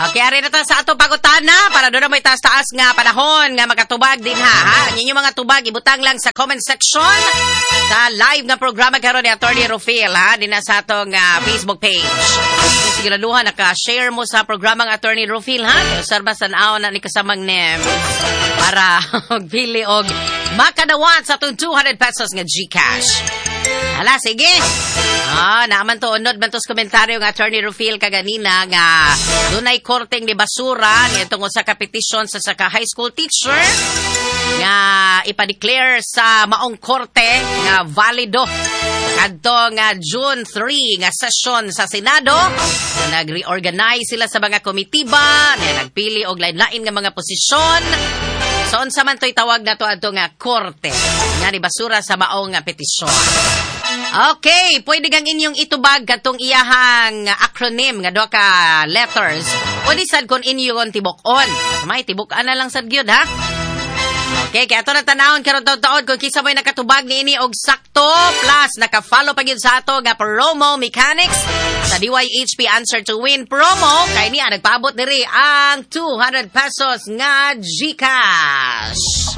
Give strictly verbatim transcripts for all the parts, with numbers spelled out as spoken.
Okay, ari na ta sa ato pagutana para doon na may taas-taas nga panahon nga makatubag din ha. ha? Ang inyong mga tubag, ibutang lang sa comment section sa live nga programa karon ni Attorney Rufil ha, din na sa atong uh, Facebook page. Siguraduhan naka-share mo sa programang Attorney Rufil ha. Sarba sa naaw na ni kasamang nem para magpili og makadawat sa atong two hundred pesos nga GCash. Hala, sige. Ah, naman to, unod man to sa komentaryo ng Attorney Rufil kaganina nga dunay korteng ni basura nitong usa ka petition sa saka high school teacher nga ipa-declare sa maong korte nga valido kadto nga June third nga session sa Senado. Nag-reorganize sila sa mga komitiba, na nagpili og lain-lain nga mga posisyon. So, unsa man to'y tawag na to ato nga korte nga ni basura sa maong nga petisyon. Okay, pwede kang inyong itubag katong iyahang acronym nga duha ka letters. Pwede sad kon inyong tibok-on. May tibok-an na lang sad gyud ha. Okay, kaya ito na tanawon karon taon-taon kung kisa mo'y nakatubag ni ini og sakto plus naka-follow pa gyud sa ato nga promo mechanics sa D Y H P Answer to Win promo kay niya nagpaabot diri ang two hundred pesos nga GCash.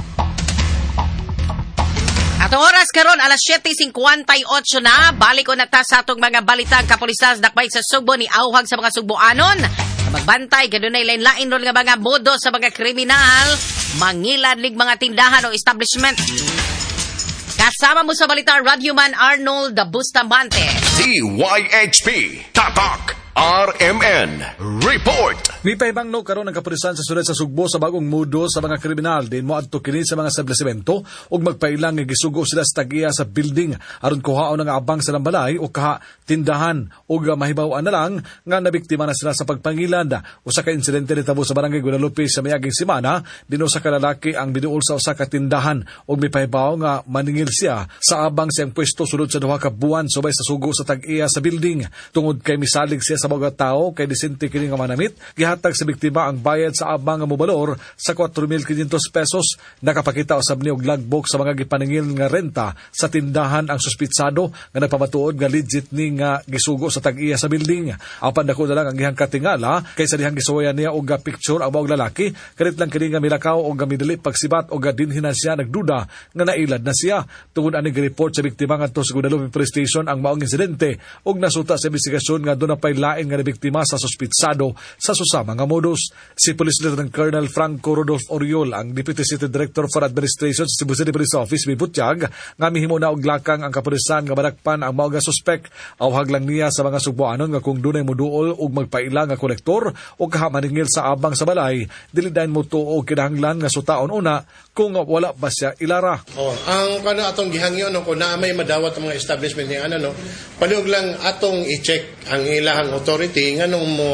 Atong oras karon alas seven fifty-eight na, balik ko na ta sa atong mga balitang kapulisan dakbay sa Sugbo ni awhag sa mga Sugboanon. Magbantay kadunay lain-lain ron nga mga modo sa mga kriminal, mangilad lig mga tindahan o establishment. Kasama mo sa balita Radyoman Arnold Bustamante. D Y H P Tatak R M N Report. Ni pahibangno karon ang kapulisan sa syudad sa Sugbo sa bagong modo sa mga kriminal din mo adto kini sa mga establishmento ug magpailang nga gisugo sila sa tag-iya sa building aron kuhaon nga abang sa balay o kaha tindahan ug mahibaw-an na lang nga nabiktima na sila sa pagpangilad. Usa ka insidente nitabo sa barangay Guadalupe sa miaging semana dinho sa kalalaki ang binuol sa usa ka tindahan ug mipahibaw nga maningil siya sa abang siyang pwesto sulod sa duha ka buwan subay sa sugo sa tag-iya sa building tungod kay misalig siya sa mga tao kay disente kini nga manamit. Gihatag sa biktima ang bayad sa abang nga mobalor sa four thousand five hundred pesos. Nakapakita usab ni og logbook sa mga gipaningil nga renta sa tindahan ang suspitsado nga nagpamatuod nga legit ni nga gisugo sa tag-iya sa building. Apan dako na lang ang gihang katingala kaysa dihang gisuwayan niya og picture ang mga lalaki kadit lang kini nga milakaw og gamidali pagsibat og dinhinan siya nagduda nga nailad na siya. Tungod ani gi-report sa biktima ngadto sa Guadalupe Police Station ang maong insidente og nasuta sa investigasyon nga doon na pay lain nga biktima sa suspitsado sa susama nga modus. Si Police Lieutenant Colonel Franco Rodolfo Oriol, ang Deputy City Director for Administration sa Cebu City Police Office Bibutyag, nga mihimo na og lakang ang kapulisan nga madakpan ang mao nga suspek. Awhag lang niya sa mga Sugboanon nga kung dunay moduol og magpaila nga kolektor o kaha maningil sa abang sa balay, dili dayon mo tuo kinahanglan nga sutaon una kung wala ba siya ilara. Oh, ang kana atong gihangyo no kung naa may madawat ang mga establishment ni ano no, palihog lang atong i-check ang ilahang authority nganong mo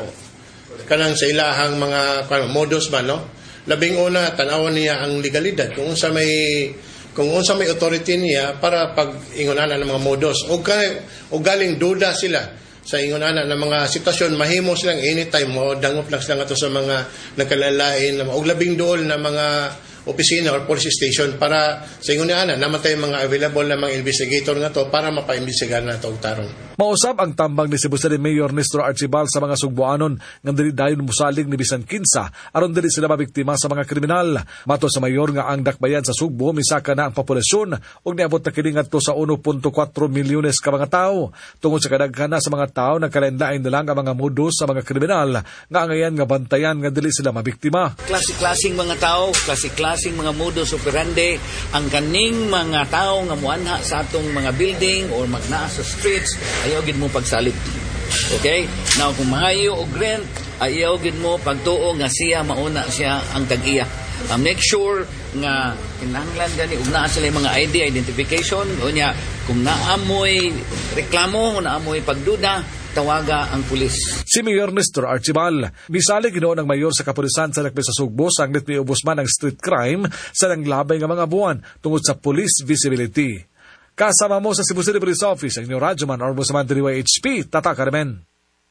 kanang sa ilahang mga kan modus ba no. Labing una tan-awon niya ang legalidad kung unsa may kung unsa may authority niya para pag ingunanan ng mga modus o kay o galing duda sila sa ingunanan ng mga sitwasyon mahimo silang anytime mo dangop lang sila ato sa mga nagkalalain og labing duol na mga opisina or police station para sa ingunanan namatay mga available na mga investigator nga to para mapaimbestigahan na itong tarong. Mausap ang tambang ni Cebu City Mayor Nestor Archibald sa mga Sugboanon nga dili dayon musalig ni bisan kinsa aron dili sila mabiktima sa mga kriminal. Mato sa mayor nga ang dakbayan sa Sugbo misaka na ang populasyon ug niabot na kini ngadto sa one point four milyones ka mga tawo. Tungod sa kadaghan sa mga tawo nagkalain-lain na lang ang mga modus sa mga kriminal nga angayan nga bantayan nga dili sila mabiktima. Klase-klaseng mga tawo, klase-klaseng mga modus operandi ang kaning mga tawo nga muanha sa atong mga building or magnaa sa streets ayaw gid mo pagsalig. Okay? Now kung mahayo og rent, ayaw gid mo pagtuo nga siya mauna siya ang tag-iya. Uh, make sure nga kinahanglan gani ug naa sila mga I D identification unya kung naamoy reklamo, kung naamoy pagduda, tawaga ang pulis. Si Mayor Nestor Archibald, misali ginoon ang mayor sa kapulisan sa Lakbay sa Sugbo sa anglit ni ubosman ng street crime sa nanglabay nga mga buwan tungod sa police visibility. Kasama mo sa Cebu City Police Office ang inyong Radyoman or Bustamante D Y H P Tatak Carmen.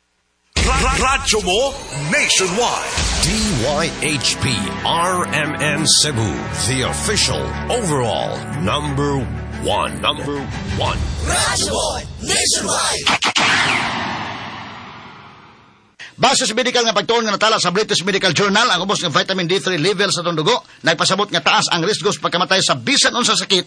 Radyo mo nationwide. D Y H P R M N Cebu, the official overall number one. Number one. Radyo mo nationwide. Base sa medical nga pagtuon nga natala sa British Medical Journal, ang ubos nga vitamin D three level sa itong dugo, nagpasabot nga taas ang riskos pagkamatay sa bisan unsa sakit